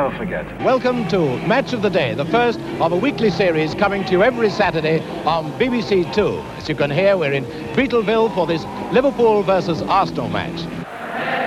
I'll forget. Welcome to Match of the Day, the first of a weekly series coming to you every Saturday on BBC Two. As you can hear, we're in Beetleville for this Liverpool versus Arsenal match.